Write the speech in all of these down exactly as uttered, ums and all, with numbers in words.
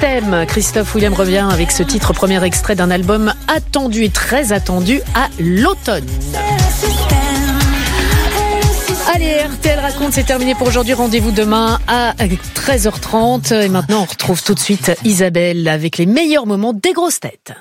System. Christophe Willem revient avec ce titre, premier extrait d'un album attendu et très attendu à l'automne. Allez, R T L raconte, c'est terminé pour aujourd'hui. Rendez-vous demain à treize heures trente. Et maintenant, on retrouve tout de suite Isabelle avec les meilleurs moments des grosses têtes.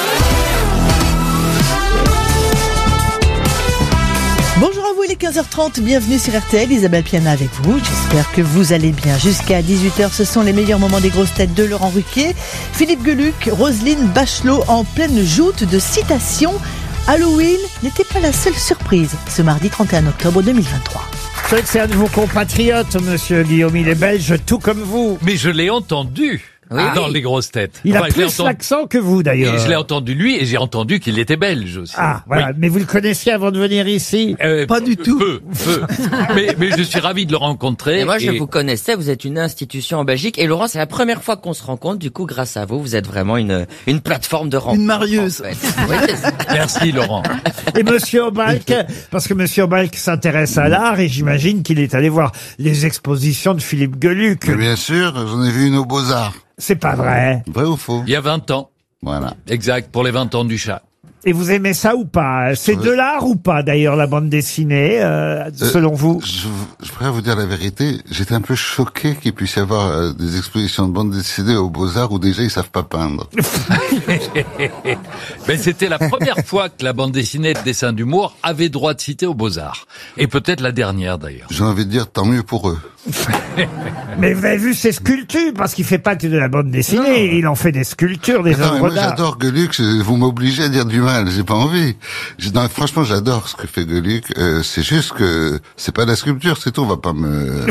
Bonjour à vous, il est quinze heures trente, bienvenue sur R T L, Isabelle Piana avec vous, j'espère que vous allez bien. Jusqu'à dix-huit heures, ce sont les meilleurs moments des grosses têtes de Laurent Ruquier, Philippe Gueluc, Roselyne Bachelot en pleine joute de citations. Halloween n'était pas la seule surprise ce mardi trente et un octobre deux mille vingt-trois. Je sais que c'est un de vos compatriotes, monsieur Guillaume, il est belge, tout comme vous. Mais je l'ai entendu. Oui, dans oui. les grosses têtes. Il enfin, a plus entendu... l'accent que vous, d'ailleurs. Et je l'ai entendu lui et j'ai entendu qu'il était belge aussi. Ah, voilà. Oui. Mais vous le connaissiez avant de venir ici? euh, Pas du tout. Peu, peu. mais, mais je suis ravi de le rencontrer. Et moi, je et... vous connaissais, vous êtes une institution en Belgique. Et Laurent, c'est la première fois qu'on se rencontre. Du coup, grâce à vous, vous êtes vraiment une, une plateforme de rencontre. Une marieuse. En fait. Oui, merci, Laurent. Et monsieur Obalk, parce que monsieur Obalk s'intéresse à l'art et j'imagine qu'il est allé voir les expositions de Philippe Gueluc. Mais bien sûr, j'en ai vu une aux Beaux-Arts. C'est pas vrai. Vrai ou faux? Il y a vingt ans. Voilà. Exact, pour les vingt ans du chat. Et vous aimez ça ou pas? C'est de l'art ou pas, d'ailleurs, la bande dessinée, euh, selon euh, vous? Je, je pourrais vous dire la vérité, j'étais un peu choqué qu'il puisse y avoir euh, des expositions de bande dessinée aux Beaux-Arts où déjà ils savent pas peindre. Mais c'était la première fois que la bande dessinée de dessin d'humour avait droit de citer aux Beaux-Arts. Et peut-être la dernière, d'ailleurs. J'ai envie de dire, tant mieux pour eux. Mais vous avez vu ses sculptures, parce qu'il fait pas que de la bande dessinée, non. Il en fait des sculptures, des Attends, œuvres moi d'art. J'adore Gueluc, vous m'obligez à dire du mal, j'ai pas envie. Non, franchement, j'adore ce que fait Gueluc, euh, c'est juste que c'est pas de la sculpture, c'est tout, on va pas me...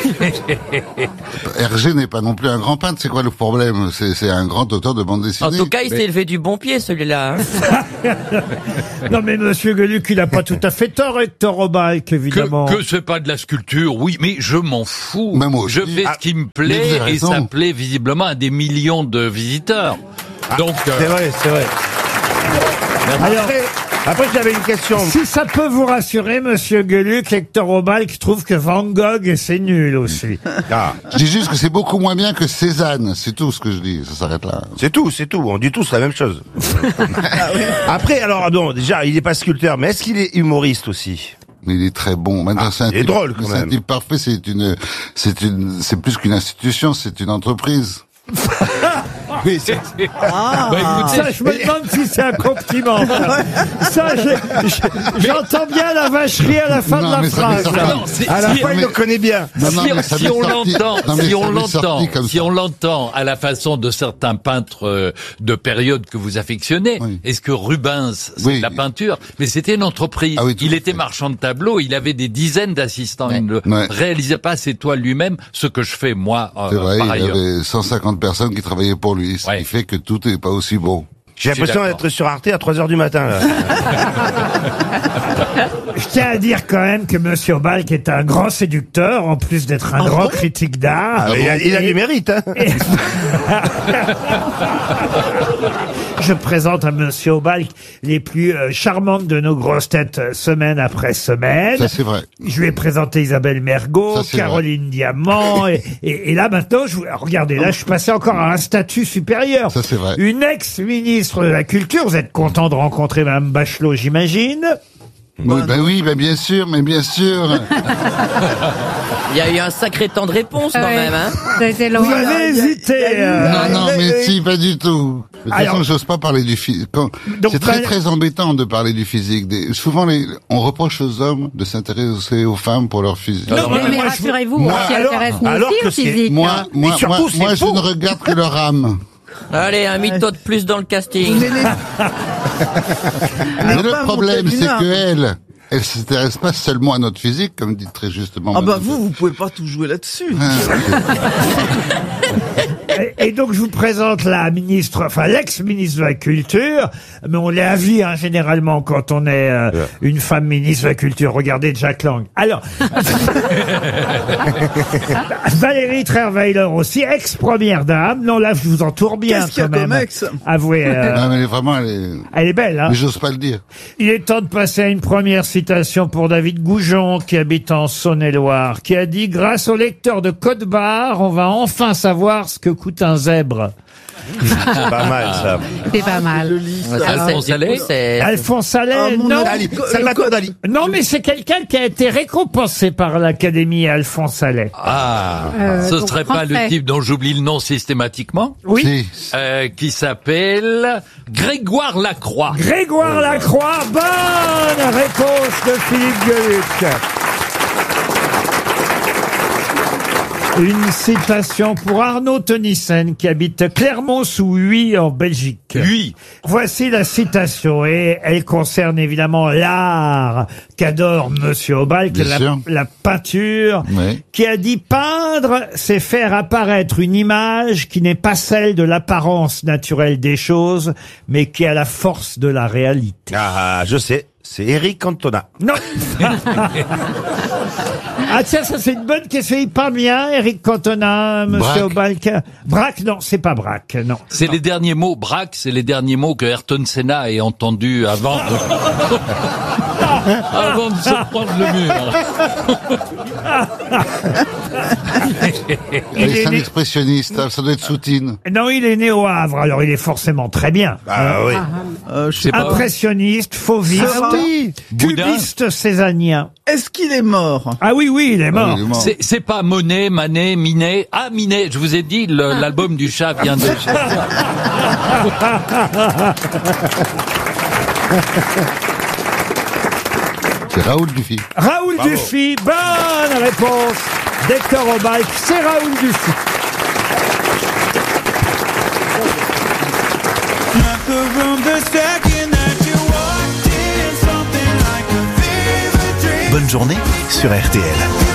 Hergé n'est pas non plus un grand peintre, c'est quoi le problème? C'est, c'est un grand auteur de bande dessinée. En tout cas, il mais... s'est élevé du bon pied, celui-là. Hein. Non mais monsieur Gueluc, il a pas tout à fait tort, Hector Obalk, évidemment. Que, que c'est pas de la sculpture, oui, mais je m'en fous. Même aussi. Je fais ah, ce qui me plaît et ça plaît visiblement à des millions de visiteurs. Ah, donc c'est euh... vrai, c'est vrai. Alors, après, après j'avais une question. Si ça peut vous rassurer, monsieur Gueluc, Hector Obalk trouve que Van Gogh c'est nul aussi. Ah. Je dis juste que c'est beaucoup moins bien que Cézanne, c'est tout ce que je dis, ça s'arrête là. C'est tout, c'est tout, on dit tous la même chose. Après, alors, non, déjà, il est pas sculpteur, mais est-ce qu'il est humoriste aussi? Mais il est très bon. Maintenant, ah, c'est un il est type, drôle, quand c'est même. un type parfait, c'est une, c'est une, c'est plus qu'une institution, c'est une entreprise. Oui, c'est... Ah, bah, écoutez, ça, je me demande si c'est un compliment. Ça, je, je, j'entends bien la vacherie à la fin non, de la phrase. Non, à la si, fin, il le connaît bien. Non, non, si, si on l'entend, si on l'entend, si on l'entend à la façon de certains peintres euh, de période que vous affectionnez, oui. Est-ce que Rubens, c'est oui. de la peinture? Mais c'était une entreprise. Ah oui, il était marchand de tableaux, il avait des dizaines d'assistants. Ouais. Il ne ouais. réalisait pas ses toiles lui-même, ce que je fais moi. Euh, c'est vrai, par il ailleurs. y avait cent cinquante personnes qui travaillaient pour lui. Ce ouais. qui fait que tout n'est pas aussi beau. J'ai l'impression d'être sur Arte à trois heures du matin, là. Je tiens à dire quand même que monsieur Obalk est un grand séducteur, en plus d'être un ah grand bon critique d'art. Ah, il, a, il a du mérite, hein. Et... Je présente à monsieur Obalk les plus euh, charmantes de nos grosses têtes euh, semaine après semaine. Ça, c'est vrai. Je lui ai présenté Isabelle Mergo, Ça, Caroline vrai. Diamant, et, et, et là maintenant, je, regardez, là, je suis passé encore à un statut supérieur. Ça, c'est vrai. Une ex-ministre de la Culture. Vous êtes content de rencontrer Mme Bachelot, j'imagine? Oui, ben oui, ben bien sûr, mais bien sûr. Il y a eu un sacré temps de réponse quand ouais. même, hein. Ça a été long. Vous avez hésité. Euh... Non, non, mais si, pas du tout. De toute façon, j'ose pas parler du physique. C'est très, très embêtant de parler du physique. Des... Souvent, les... on reproche aux hommes de s'intéresser aux femmes pour leur physique. Non, mais, mais, mais rassurez-vous, moi, on s'y intéresse nous alors aussi que au physique. Moi, moi, moi, moi je ne regarde que leur âme. Allez, un mytho de plus dans le casting. Mais le problème, c'est que elle, elle s'intéresse pas seulement à notre physique, comme dit très justement. Ah bah vous, vous pouvez pas tout jouer là-dessus. Et donc je vous présente la ministre, enfin l'ex-ministre de la Culture, mais on l'est à vie hein, généralement quand on est euh, yeah. une femme ministre de la Culture. Regardez Jack Lang. Alors, Valérie Trierweiler aussi, ex-première dame. Non là je vous entoure bien. Qu'est-ce qu'il y a comme ex ? Avouez. Euh, non mais elle est vraiment, elle est. Elle est belle. Hein. Mais j'ose pas le dire. Il est temps de passer à une première citation pour David Goujon, qui habite en Saône-et-Loire, qui a dit: grâce au lecteur de Code Barre, on va enfin savoir ce que coûte un zèbre. C'est pas mal, ça. C'est pas mal. Alphonse Allais c'est... Alphonse Allais, Oh, mon non. Dali. Salvatore Dali. Non, mais c'est quelqu'un qui a été récompensé par l'Académie Alphonse Allais. Ah, Euh, ce donc serait pas français. le type dont j'oublie le nom systématiquement, Oui. Si. euh, qui s'appelle Grégoire Lacroix. Grégoire Lacroix, bonne réponse de Philippe Gueluc. Une citation pour Arnaud Tenissen qui habite Clermont-sous-Huy en Belgique. Lui. Voici la citation et elle concerne évidemment l'art qu'adore Monsieur Aubalc, Bien la, sûr. la peinture, Oui. qui a dit peindre, c'est faire apparaître une image qui n'est pas celle de l'apparence naturelle des choses, mais qui a la force de la réalité. Ah, je sais. C'est Eric Cantona. Non. Ah tiens, ça c'est une bonne question. Il parle bien, Eric Cantona, Monsieur Aubalc. Braque, non, c'est pas Braque, non. C'est les derniers mots, Braque, c'est les derniers mots que Ayrton Senna ait entendus avant de... avant de se prendre le mur. Il Et est c'est un né- expressionniste, ça doit être Soutine. Non, il est né au Havre, alors il est forcément très bien. Ah oui. Euh, je sais C'est pas. pas... Impressionniste, fauviste, Ah oui. Boudin. cubiste césanien. Est-ce qu'il est mort? Ah oui, oui, il est mort. Ah, il est mort. C'est, c'est pas Monet, Manet, Minet. Ah, Minet, je vous ai dit, le- l'album du chat vient de... C'est Raoul Dufy. Raoul Bravo. Dufy, bonne réponse d'Hector Aubalc, c'est Raoul Dufy. Bonne journée sur R T L.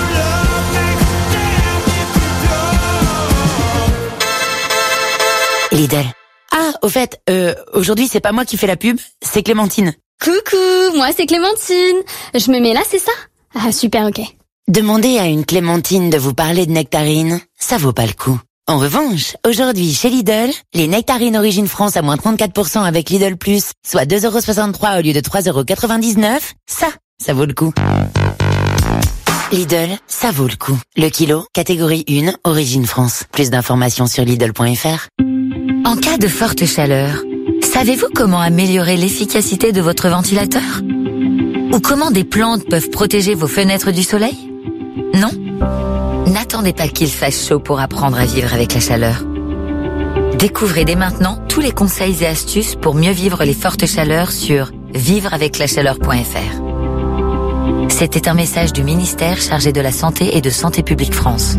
Lidl. Ah, au fait, euh, aujourd'hui c'est pas moi qui fais la pub, c'est Clémentine. Coucou, moi c'est Clémentine. Je me mets là, c'est ça? Ah super, ok. Demandez à une Clémentine de vous parler de nectarines, ça vaut pas le coup. En revanche, aujourd'hui chez Lidl, les nectarines Origine France à moins trente-quatre pour cent avec Lidl Plus, soit deux euros soixante-trois au lieu de trois euros quatre-vingt-dix-neuf, ça, ça vaut le coup. Lidl, ça vaut le coup. Le kilo, catégorie un, Origine France. Plus d'informations sur Lidl point F R. En cas de forte chaleur, savez-vous comment améliorer l'efficacité de votre ventilateur? Ou comment des plantes peuvent protéger vos fenêtres du soleil? Non? N'attendez pas qu'il fasse chaud pour apprendre à vivre avec la chaleur. Découvrez dès maintenant tous les conseils et astuces pour mieux vivre les fortes chaleurs sur vivre avec la chaleur point F R. C'était un message du ministère chargé de la Santé et de Santé publique France.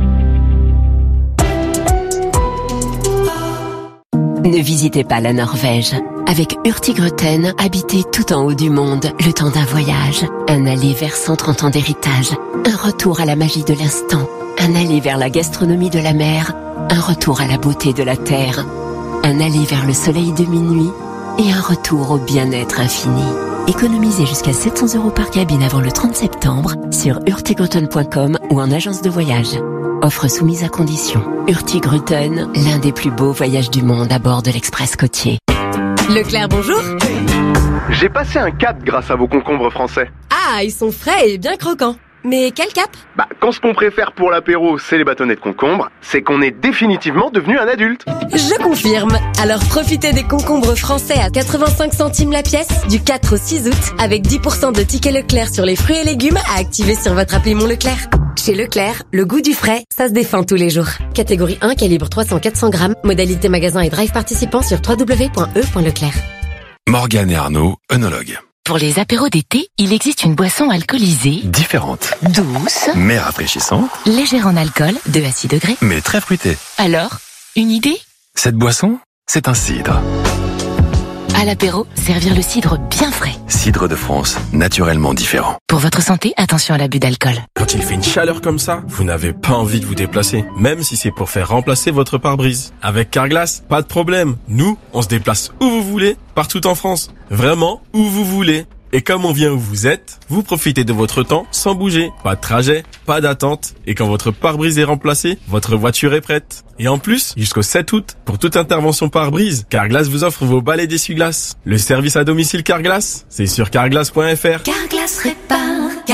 Ne visitez pas la Norvège. Avec Hurtigruten, habitez tout en haut du monde, le temps d'un voyage. Un aller vers cent trente ans d'héritage. Un retour à la magie de l'instant. Un aller vers la gastronomie de la mer. Un retour à la beauté de la terre. Un aller vers le soleil de minuit. Et un retour au bien-être infini. Économisez jusqu'à sept cents euros par cabine avant le trente septembre sur hurtigruten point com ou en agence de voyage. Offre soumise à condition. Hurtigruten, l'un des plus beaux voyages du monde à bord de l'Express côtier. Leclerc, bonjour. J'ai passé un cap grâce à vos concombres français. Ah, ils sont frais et bien croquants. Mais quel cap? Bah, quand ce qu'on préfère pour l'apéro, c'est les bâtonnets de concombre, c'est qu'on est définitivement devenu un adulte. Je confirme. Alors profitez des concombres français à quatre-vingt-cinq centimes la pièce du quatre au six août avec dix pour cent de tickets Leclerc sur les fruits et légumes à activer sur votre appli Mon Leclerc. Chez Leclerc, le goût du frais, ça se défend tous les jours. Catégorie un, calibre trois cents à quatre cents grammes. Modalité magasin et drive participant sur w w w point e point leclerc. Morgane et Arnaud, œnologues. Pour les apéros d'été, il existe une boisson alcoolisée, Différentes, douce, mais rafraîchissantes, légère en alcool, deux à six degrés. mais très fruitées. Alors, une idée? Cette boisson, c'est un cidre. À l'apéro, servir le cidre bien frais. Cidre de France, naturellement différent. Pour votre santé, attention à l'abus d'alcool. Quand il fait une chaleur comme ça, vous n'avez pas envie de vous déplacer, même si c'est pour faire remplacer votre pare-brise. Avec Carglass, pas de problème. Nous, on se déplace où vous voulez, partout en France. Vraiment, où vous voulez. Et comme on vient où vous êtes, vous profitez de votre temps sans bouger. Pas de trajet, pas d'attente. Et quand votre pare-brise est remplacé, votre voiture est prête. Et en plus, jusqu'au sept août, pour toute intervention pare-brise, Carglass vous offre vos balais d'essuie-glace. Le service à domicile Carglass, c'est sur carglass point F R. Carglass répare, Carglass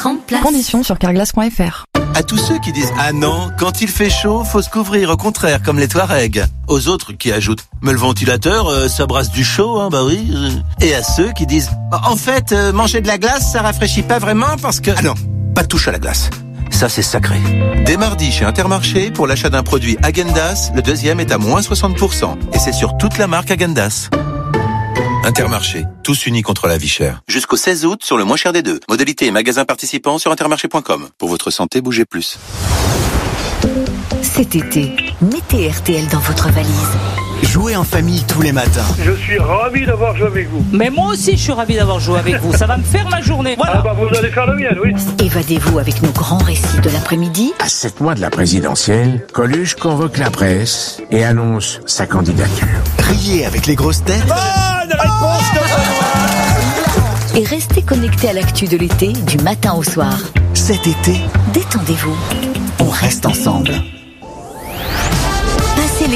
remplace. Conditions sur carglass point f r. À tous ceux qui disent « Ah non, quand il fait chaud, faut se couvrir, au contraire, comme les Touaregs ». Aux autres qui ajoutent « Mais le ventilateur, euh, ça brasse du chaud, hein, bah oui ». Et à ceux qui disent « En fait, euh, manger de la glace, ça rafraîchit pas vraiment parce que… » Ah non, pas de touche à la glace. Ça, c'est sacré. Dès mardi, chez Intermarché, pour l'achat d'un produit Häagen-Dazs, le deuxième est à moins soixante pour cent. Et c'est sur toute la marque Häagen-Dazs. Intermarché, tous unis contre la vie chère. Jusqu'au seize août, sur le moins cher des deux. Modalité et magasins participants sur intermarché point com. Pour votre santé, bougez plus. Cet été, mettez R T L dans votre valise. Jouez en famille tous les matins. Je suis ravi d'avoir joué avec vous. Mais moi aussi, je suis ravi d'avoir joué avec vous. Ça va me faire ma journée. Voilà. Ah bah vous allez faire la mienne, oui. Évadez-vous avec nos grands récits de l'après-midi. À sept mois de la présidentielle, Coluche convoque la presse et annonce sa candidature. Riez avec les grosses têtes. Bonne réponse de Benoît. Et restez connectés à l'actu de l'été, du matin au soir. Cet été, détendez-vous. On reste ensemble.